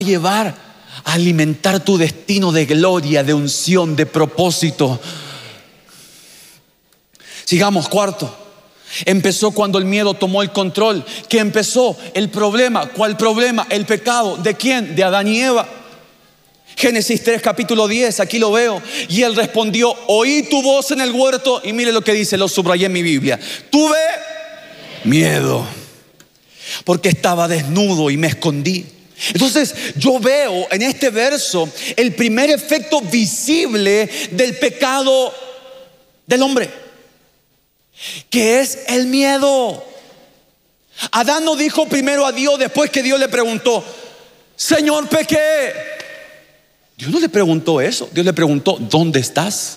llevar a alimentar tu destino de gloria, de unción, de propósito. Sigamos, cuarto. Empezó cuando el miedo tomó el control. ¿Qué empezó? El problema. ¿Cuál problema? El pecado. ¿De quién? De Adán y Eva. Génesis 3, capítulo 10, aquí lo veo. Y él respondió: oí tu voz en el huerto. Y mire lo que dice, lo subrayé en mi Biblia. Tuve miedo, porque estaba desnudo y me escondí. Entonces yo veo en este verso el primer efecto visible del pecado del hombre, que es el miedo. Adán no dijo primero a Dios después que Dios le preguntó: Señor, pequé. Dios no le preguntó eso. Dios le preguntó: ¿dónde estás?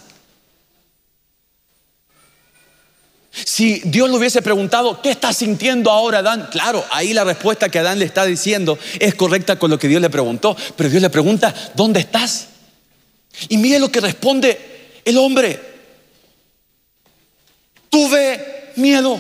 Si Dios le hubiese preguntado: ¿qué estás sintiendo ahora, Adán? Claro, ahí la respuesta que Adán le está diciendo es correcta con lo que Dios le preguntó. Pero Dios le pregunta: ¿dónde estás? Y mire lo que responde el hombre: tuve miedo.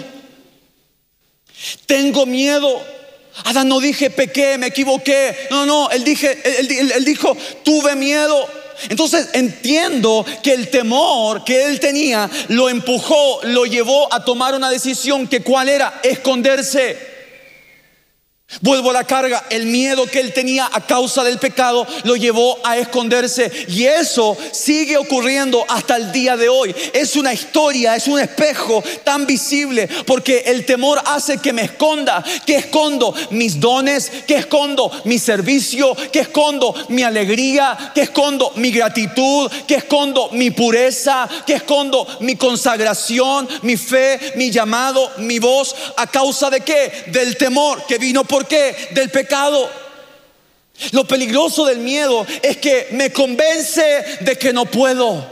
Tengo miedo. Adán no dije pequé, me equivoqué. No, él dijo tuve miedo. Entonces entiendo que el temor que él tenía lo empujó, lo llevó a tomar una decisión que ¿cuál era? Esconderse. Vuelvo a la carga. El miedo que él tenía a causa del pecado lo llevó a esconderse. Y eso sigue ocurriendo hasta el día de hoy. Es una historia, es un espejo tan visible, porque el temor hace que me esconda. ¿Qué escondo? Mis dones. ¿Qué escondo? Mi servicio. ¿Qué escondo? Mi alegría. ¿Qué escondo? Mi gratitud. ¿Qué escondo? Mi pureza. ¿Qué escondo? Mi consagración, mi fe, mi llamado, mi voz. ¿A causa de qué? Del temor que vino. ¿Por qué? Del pecado. Lo peligroso del miedo es que me convence de que no puedo,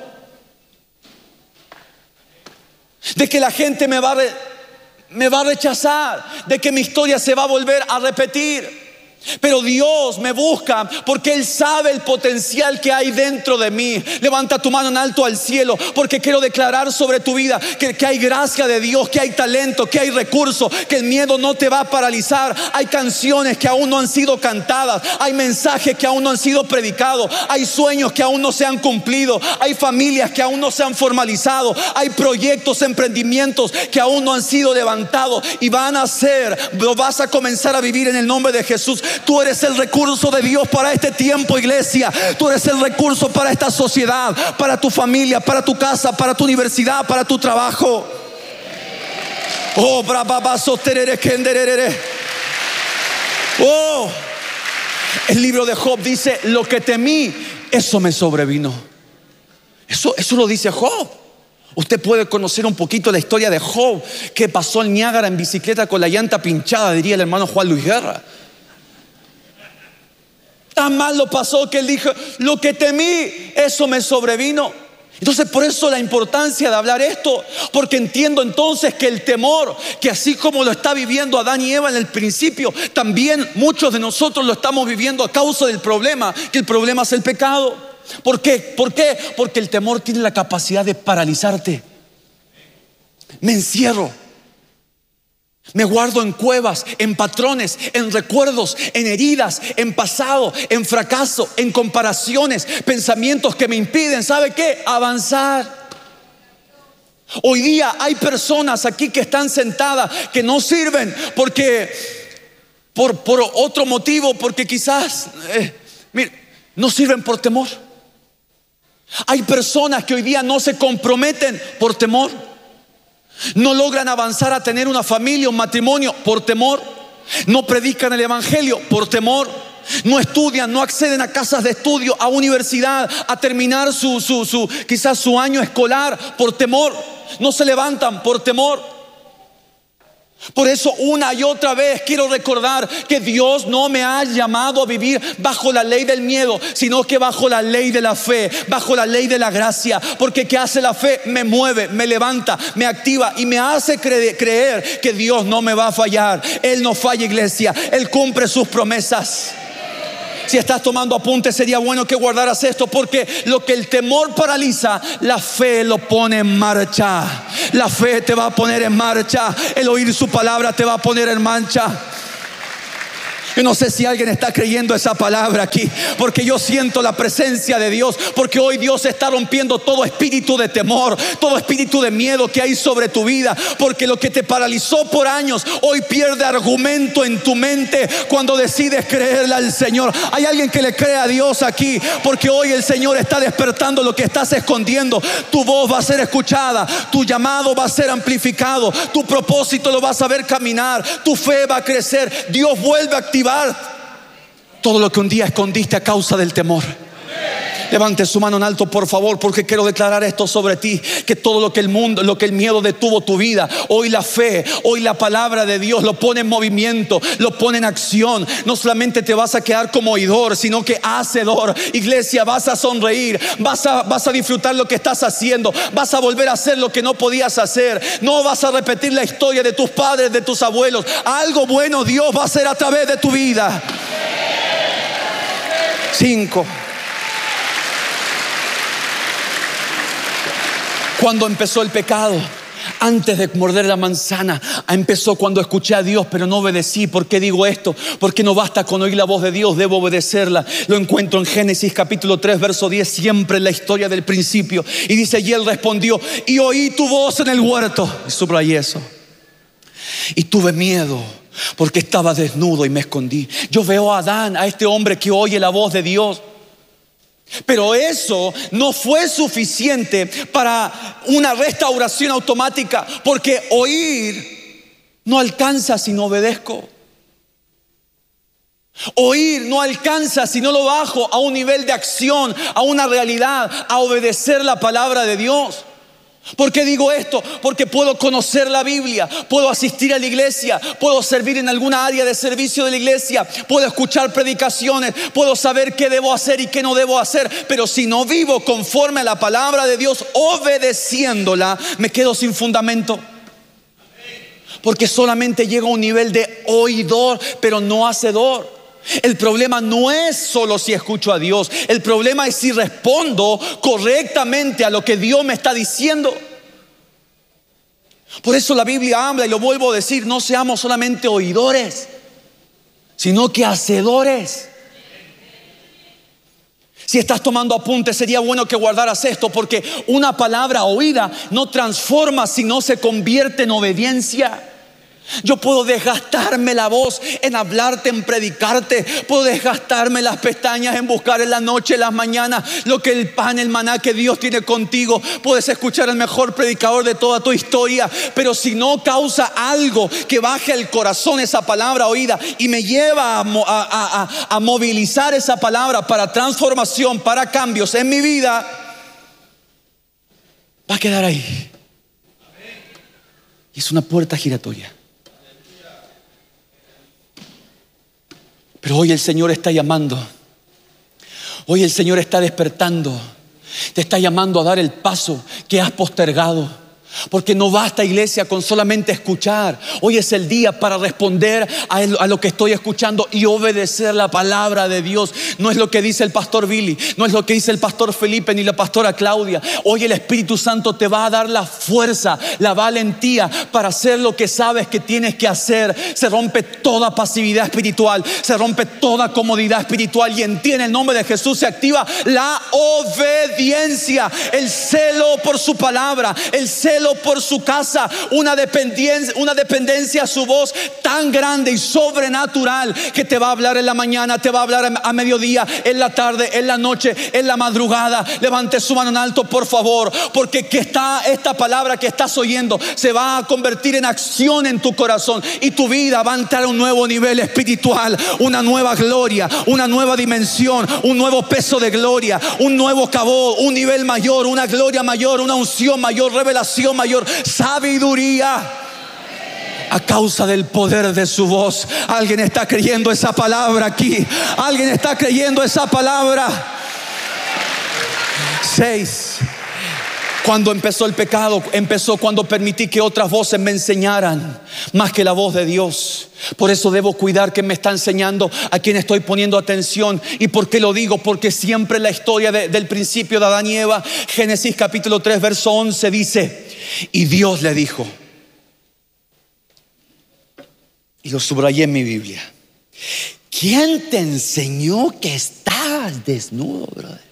de que la gente me va a rechazar, de que mi historia se va a volver a repetir. Pero Dios me busca porque Él sabe el potencial que hay dentro de mí. Levanta tu mano en alto al cielo, porque quiero declarar sobre tu vida que hay gracia de Dios, que hay talento, que hay recursos, que el miedo no te va a paralizar. Hay canciones que aún no han sido cantadas, hay mensajes que aún no han sido predicados, hay sueños que aún no se han cumplido, hay familias que aún no se han formalizado, hay proyectos, emprendimientos que aún no han sido levantados y van a ser, lo vas a comenzar a vivir en el nombre de Jesús. Tú eres el recurso de Dios para este tiempo, iglesia. Tú eres el recurso para esta sociedad, para tu familia, para tu casa, para tu universidad, para tu trabajo. Oh, el libro de Job dice: lo que temí, eso me sobrevino. Eso lo dice Job. Usted puede conocer un poquito la historia de Job, que pasó el Niágara en bicicleta con la llanta pinchada, diría el hermano Juan Luis Guerra. Tan mal lo pasó que él dijo: lo que temí, eso me sobrevino. Entonces, por eso la importancia de hablar esto, porque entiendo entonces que el temor, que así como lo está viviendo Adán y Eva en el principio, también muchos de nosotros lo estamos viviendo a causa del problema, que el problema es el pecado. ¿Por qué? ¿Por qué? Porque el temor tiene la capacidad de paralizarte. Me encierro, me guardo en cuevas, en patrones, en recuerdos, en heridas, en pasado, en fracaso, en comparaciones, pensamientos que me impiden, ¿sabe qué? Avanzar. Hoy día hay personas aquí que están sentadas que no sirven porque por otro motivo, porque quizás no sirven por temor. Hay personas que hoy día no se comprometen por temor. No logran avanzar a tener una familia, un matrimonio, por temor. No predican el evangelio por temor. No estudian, no acceden a casas de estudio, a universidad, a terminar quizás su año escolar por temor. No se levantan por temor. Por eso una y otra vez quiero recordar que Dios no me ha llamado a vivir bajo la ley del miedo, sino que bajo la ley de la fe, bajo la ley de la gracia. Porque ¿qué hace la fe? Me mueve, me levanta, me activa y me hace creer que Dios no me va a fallar. Él no falla, iglesia. Él cumple sus promesas. Si estás tomando apuntes, sería bueno que guardaras esto, porque lo que el temor paraliza, la fe lo pone en marcha. La fe te va a poner en marcha. El oír su palabra te va a poner en marcha. Yo no sé si alguien está creyendo esa palabra aquí, porque yo siento la presencia de Dios, porque hoy Dios está rompiendo todo espíritu de temor, todo espíritu de miedo que hay sobre tu vida, porque lo que te paralizó por años hoy pierde argumento en tu mente cuando decides creerle al Señor. Hay alguien que le cree a Dios aquí, porque hoy el Señor está despertando lo que estás escondiendo. Tu voz va a ser escuchada, tu llamado va a ser amplificado, tu propósito lo vas a ver caminar, tu fe va a crecer. Dios vuelve a activar todo lo que un día escondiste a causa del temor. Levante su mano en alto, por favor, porque quiero declarar esto sobre ti: que todo lo que el mundo, lo que el miedo detuvo tu vida, hoy la fe, hoy la palabra de Dios lo pone en movimiento, lo pone en acción. No solamente te vas a quedar como oidor, sino que hacedor. Iglesia, vas a sonreír, vas a disfrutar lo que estás haciendo, vas a volver a hacer lo que no podías hacer. No vas a repetir la historia de tus padres, de tus abuelos. Algo bueno Dios va a hacer a través de tu vida. 5. Cuando empezó el pecado, antes de morder la manzana, empezó cuando escuché a Dios, pero no obedecí. ¿Por qué digo esto? Porque no basta con oír la voz de Dios, debo obedecerla. Lo encuentro en Génesis capítulo 3, verso 10, siempre en la historia del principio. Y dice: y él respondió: y oí tu voz en el huerto. Y subrayé eso. Y tuve miedo, porque estaba desnudo y me escondí. Yo veo a Adán, a este hombre que oye la voz de Dios. Pero eso no fue suficiente para una restauración automática, porque oír no alcanza si no obedezco. Oír no alcanza si no lo bajo a un nivel de acción, a una realidad, a obedecer la palabra de Dios. ¿Por qué digo esto? Porque puedo conocer la Biblia, puedo asistir a la iglesia, puedo servir en alguna área de servicio de la iglesia, puedo escuchar predicaciones, puedo saber qué debo hacer y qué no debo hacer, pero si no vivo conforme a la palabra de Dios, obedeciéndola, me quedo sin fundamento. Porque solamente llego a un nivel de oidor, pero no hacedor. El problema no es solo si escucho a Dios, el problema es si respondo correctamente a lo que Dios me está diciendo. Por eso la Biblia habla, y lo vuelvo a decir: no seamos solamente oidores, sino que hacedores. Si estás tomando apuntes, sería bueno que guardaras esto, porque una palabra oída no transforma si no se convierte en obediencia. Yo puedo desgastarme la voz en hablarte, en predicarte. Puedo desgastarme las pestañas en buscar en la noche, en las mañanas, lo que el pan, el maná que Dios tiene contigo. Puedes escuchar al mejor predicador de toda tu historia, pero si no causa algo que baje el corazón esa palabra oída y me lleva a movilizar esa palabra para transformación, para cambios en mi vida, va a quedar ahí. Y es una puerta giratoria. Pero hoy el Señor está llamando. Hoy el Señor está despertando. Te está llamando a dar el paso que has postergado. Porque no basta, iglesia, con solamente escuchar. Hoy es el día para responder a lo que estoy escuchando y obedecer la palabra de Dios. No es lo que dice el pastor Billy, no es lo que dice el pastor Felipe ni la pastora Claudia. Hoy el Espíritu Santo te va a dar la fuerza, la valentía para hacer lo que sabes que tienes que hacer. Se rompe toda pasividad espiritual, se rompe toda comodidad espiritual, y en ti, en el nombre de Jesús, se activa la obediencia, el celo por su palabra, el celo por su casa, una dependencia a su voz tan grande y sobrenatural, que te va a hablar en la mañana, te va a hablar a mediodía, en la tarde, en la noche, en la madrugada. Levante su mano en alto, por favor, porque esta palabra que estás oyendo se va a convertir en acción en tu corazón, y tu vida va a entrar a un nuevo nivel espiritual, una nueva gloria, una nueva dimensión, un nuevo peso de gloria, un nuevo cabot, un nivel mayor, una gloria mayor, una unción mayor, revelación mayor, sabiduría, a causa del poder de su voz. Alguien está creyendo esa palabra aquí. Alguien está creyendo esa palabra. 6. Cuando empezó el pecado, empezó cuando permití que otras voces me enseñaran más que la voz de Dios. Por eso debo cuidar que me está enseñando, a quien estoy poniendo atención. ¿Y por qué lo digo? Porque siempre la historia del principio de Adán y Eva, Génesis capítulo 3, verso 11 dice: y Dios le dijo, y lo subrayé en mi Biblia, ¿quién te enseñó que estabas desnudo, brother?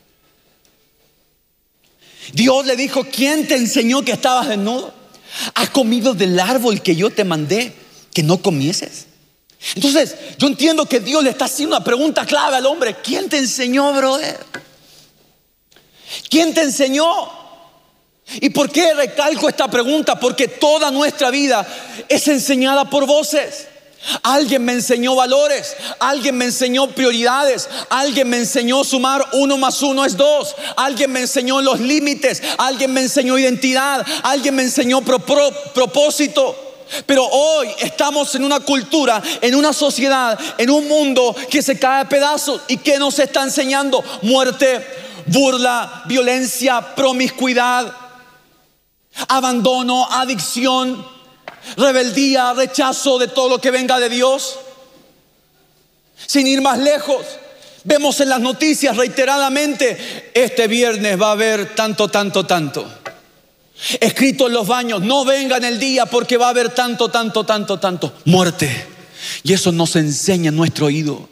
Dios le dijo, ¿quién te enseñó que estabas desnudo? ¿Has comido del árbol que yo te mandé que no comieses? Entonces, yo entiendo que Dios le está haciendo una pregunta clave al hombre. ¿Quién te enseñó, brother? ¿Quién te enseñó? ¿Y por qué recalco esta pregunta? Porque toda nuestra vida es enseñada por voces. Alguien me enseñó valores, alguien me enseñó prioridades, alguien me enseñó sumar 1 más 1 es 2, alguien me enseñó los límites, alguien me enseñó identidad, alguien me enseñó propósito. Pero hoy estamos en una cultura, en una sociedad, en un mundo que se cae a pedazos. ¿Y qué nos está enseñando? Muerte, burla, violencia, promiscuidad, abandono, adicción, rebeldía, rechazo de todo lo que venga de Dios. Sin ir más lejos, vemos en las noticias reiteradamente: este viernes va a haber tanto. Escrito en los baños: no vengan el día porque va a haber tanto. Muerte. Y eso nos enseña en nuestro oído.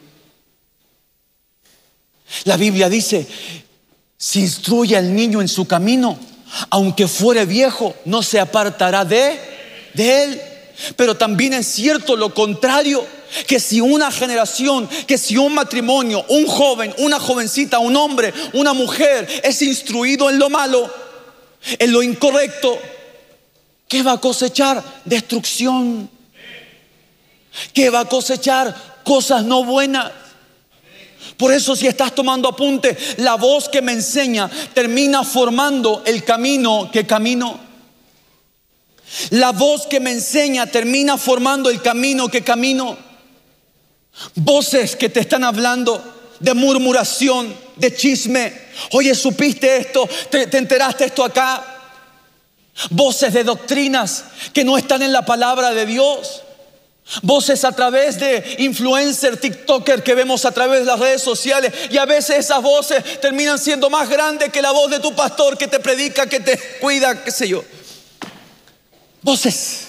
La Biblia dice: si instruye al niño en su camino, aunque fuere viejo, no se apartará de él. Pero también es cierto lo contrario, que si una generación, que si un matrimonio, un joven, una jovencita, un hombre, una mujer es instruido en lo malo, en lo incorrecto, ¿qué va a cosechar? Destrucción. ¿Qué va a cosechar? Cosas no buenas. Por eso, si estás tomando apunte, la voz que me enseña termina formando el camino que camino. La voz que me enseña termina formando el camino que camino. Voces que te están hablando de murmuración, de chisme. Oye, ¿supiste esto? ¿Te enteraste esto acá? Voces de doctrinas que no están en la palabra de Dios. Voces a través de influencers, tiktokers que vemos a través de las redes sociales. Y a veces esas voces terminan siendo más grandes que la voz de tu pastor que te predica, que te cuida, qué sé yo. Voces.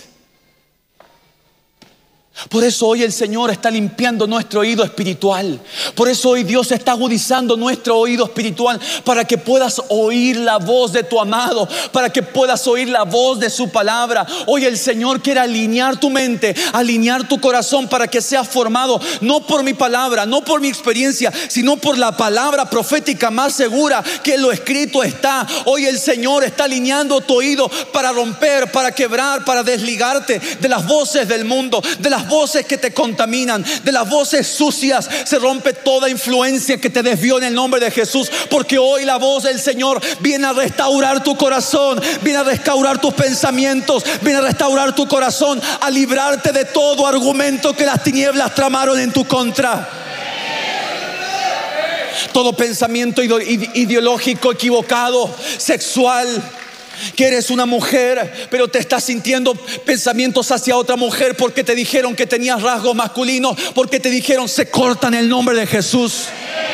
Por eso hoy el Señor está limpiando nuestro oído espiritual. Por eso hoy Dios está agudizando nuestro oído espiritual, para que puedas oír la voz de tu amado, para que puedas oír la voz de su palabra. Hoy el Señor quiere alinear tu mente, alinear tu corazón, para que seas formado no por mi palabra, no por mi experiencia, sino por la palabra profética más segura, que lo escrito está. Hoy el Señor está alineando tu oído para romper, para quebrar, para desligarte de las voces del mundo, de las voces que te contaminan, de las voces sucias. Se rompe toda influencia que te desvió en el nombre de Jesús, porque hoy la voz del Señor viene a restaurar tu corazón, viene a restaurar tus pensamientos, viene a restaurar tu corazón, a librarte de todo argumento que las tinieblas tramaron en tu contra. Todo pensamiento ideológico equivocado, sexual, que eres una mujer, pero te estás sintiendo pensamientos hacia otra mujer porque te dijeron que tenías rasgos masculinos, porque te dijeron, se corta en el nombre de Jesús.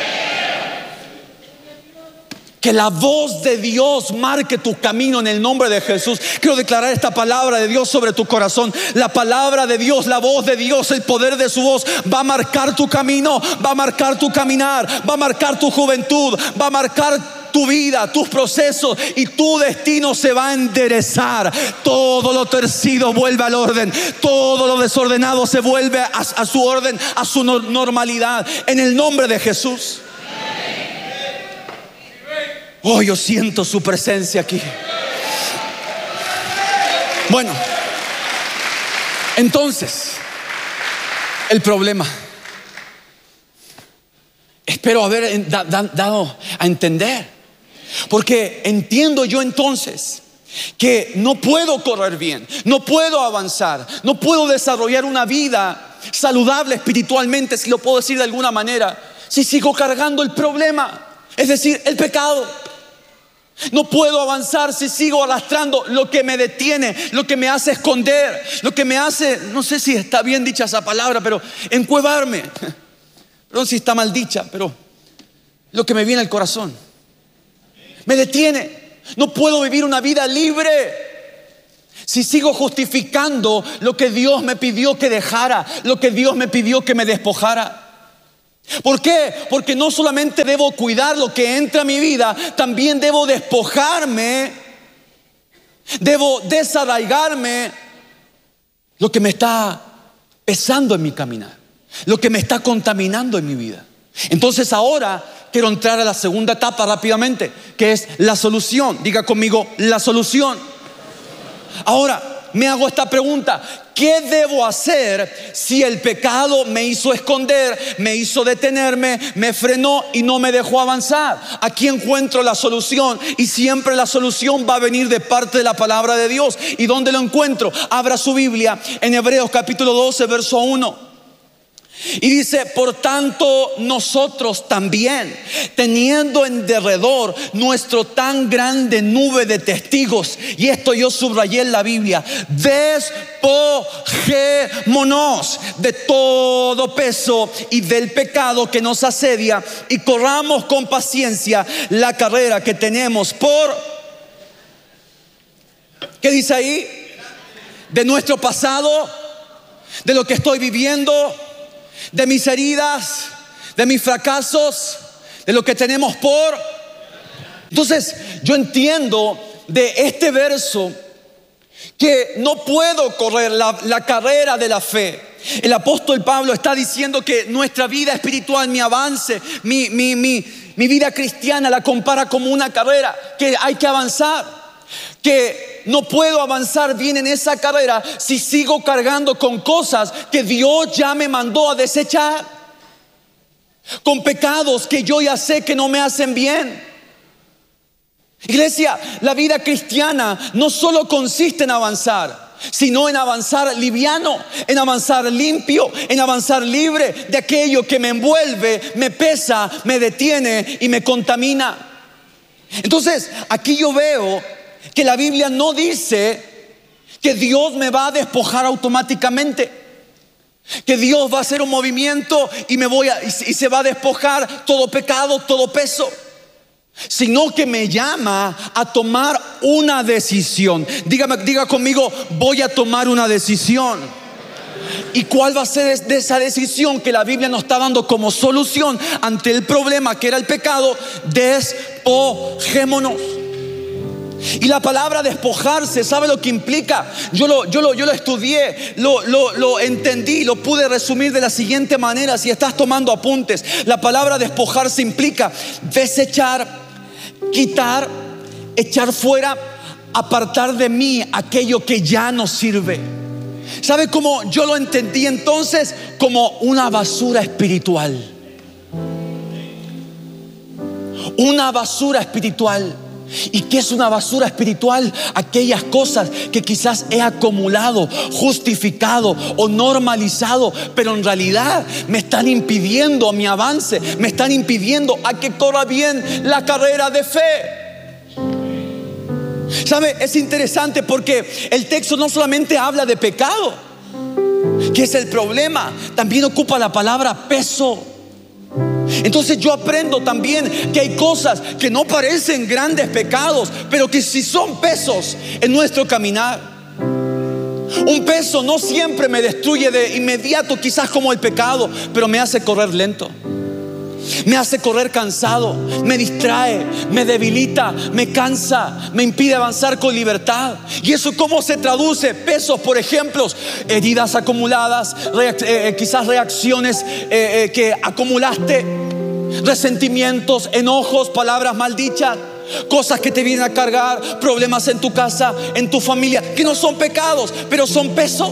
Que la voz de Dios marque tu camino en el nombre de Jesús. Quiero declarar esta palabra de Dios sobre tu corazón. La palabra de Dios, la voz de Dios, el poder de su voz va a marcar tu camino, va a marcar tu caminar, va a marcar tu juventud, va a marcar tu vida, tus procesos, y tu destino se va a enderezar. Todo lo torcido vuelve al orden, todo lo desordenado se vuelve a su orden, a su normalidad, en el nombre de Jesús. Oh, yo siento su presencia aquí. Bueno, entonces, el problema, espero haber dado a entender, porque entiendo yo entonces que no puedo correr bien, no puedo avanzar, no puedo desarrollar una vida saludable espiritualmente, si lo puedo decir de alguna manera, si sigo cargando el problema, es decir, el pecado. No puedo avanzar si sigo arrastrando lo que me detiene, lo que me hace esconder, lo que me hace, no sé si está bien dicha esa palabra, pero encuevarme. Perdón si está mal dicha, pero lo que me viene al corazón me detiene. No puedo vivir una vida libre si sigo justificando lo que Dios me pidió que dejara, lo que Dios me pidió que me despojara. ¿Por qué? Porque no solamente debo cuidar lo que entra a mi vida, también debo despojarme, debo desarraigarme lo que me está pesando en mi caminar, lo que me está contaminando en mi vida. Entonces ahora quiero entrar a la segunda etapa rápidamente, que es la solución. Diga conmigo, la solución. Ahora me hago esta pregunta: ¿qué debo hacer si el pecado me hizo esconder, me hizo detenerme, me frenó y no me dejó avanzar? Aquí encuentro la solución, y siempre la solución va a venir de parte de la palabra de Dios. ¿Y dónde lo encuentro? Abra su Biblia en Hebreos capítulo 12, verso 1. Y dice: por tanto nosotros también, teniendo en derredor nuestro tan grande nube de testigos, y esto yo subrayé en la Biblia, despojémonos de todo peso y del pecado que nos asedia, y corramos con paciencia la carrera que tenemos por... ¿Qué dice ahí? De nuestro pasado, de lo que estoy viviendo, de mis heridas, de mis fracasos, de lo que tenemos por... Entonces yo entiendo de este verso que no puedo correr la carrera de la fe. El apóstol Pablo está diciendo que nuestra vida espiritual, mi avance, mi vida cristiana, la compara como una carrera, que hay que avanzar, que no puedo avanzar bien en esa carrera si sigo cargando con cosas que Dios ya me mandó a desechar, con pecados que yo ya sé que no me hacen bien. Iglesia, la vida cristiana no solo consiste en avanzar, sino en avanzar liviano, en avanzar limpio, en avanzar libre de aquello que me envuelve, me pesa, me detiene y me contamina. Entonces aquí yo veo que la Biblia no dice que Dios me va a despojar automáticamente, que Dios va a hacer un movimiento y se va a despojar todo pecado, todo peso, sino que me llama a tomar una decisión. Diga conmigo: voy a tomar una decisión. ¿Y cuál va a ser de esa decisión que la Biblia nos está dando como solución ante el problema que era el pecado? Despojémonos. Y la palabra despojarse, ¿sabe lo que implica? Yo lo estudié, lo entendí, lo pude resumir de la siguiente manera. Si estás tomando apuntes, la palabra despojarse implica desechar, quitar, echar fuera, apartar de mí aquello que ya no sirve. ¿Sabe cómo yo lo entendí entonces? Como una basura espiritual. Una basura espiritual. ¿Y qué es una basura espiritual? Aquellas cosas que quizás he acumulado, justificado o normalizado, pero en realidad me están impidiendo mi avance, me están impidiendo a que corra bien la carrera de fe. ¿Sabe? Es interesante porque el texto no solamente habla de pecado, que es el problema, también ocupa la palabra peso. Entonces yo aprendo también que hay cosas que no parecen grandes pecados, pero que sí son pesos en nuestro caminar. Un peso no siempre me destruye de inmediato, quizás como el pecado, pero me hace correr lento, me hace correr cansado, me distrae, me debilita, me cansa, me impide avanzar con libertad. ¿Y eso cómo se traduce? Pesos, por ejemplo, heridas acumuladas, quizás reacciones que acumulaste, resentimientos, enojos, palabras maldichas, cosas que te vienen a cargar, problemas en tu casa, en tu familia, que no son pecados, pero son pesos.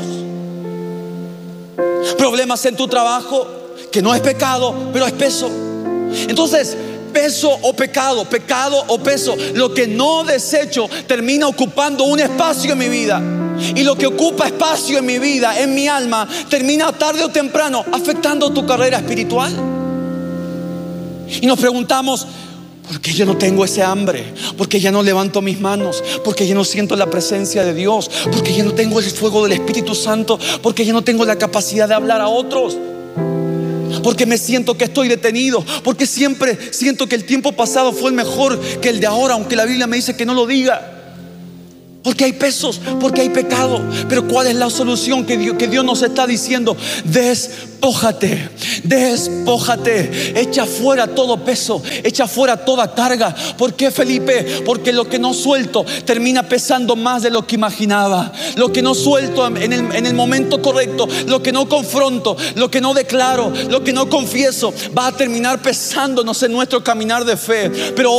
Problemas en tu trabajo, que no es pecado, pero es peso. Entonces, peso o pecado, pecado o peso, lo que no desecho termina ocupando un espacio en mi vida. Y lo que ocupa espacio en mi vida, en mi alma, termina tarde o temprano afectando tu carrera espiritual. Y nos preguntamos: ¿por qué yo no tengo ese hambre? ¿Por qué ya no levanto mis manos? ¿Por qué ya no siento la presencia de Dios? ¿Por qué ya no tengo el fuego del Espíritu Santo? ¿Por qué ya no tengo la capacidad de hablar a otros? Porque me siento que estoy detenido, porque siempre siento que el tiempo pasado fue el mejor que el de ahora, aunque la Biblia me dice que no lo diga. Porque hay pesos, porque hay pecado. Pero ¿cuál es la solución que Dios nos está diciendo? Despójate, despójate. Echa fuera todo peso, echa fuera toda carga. ¿Por qué, Felipe? Porque lo que no suelto termina pesando más de lo que imaginaba. Lo que no suelto en el momento correcto, lo que no confronto, lo que no declaro, lo que no confieso, va a terminar pesándonos en nuestro caminar de fe. Pero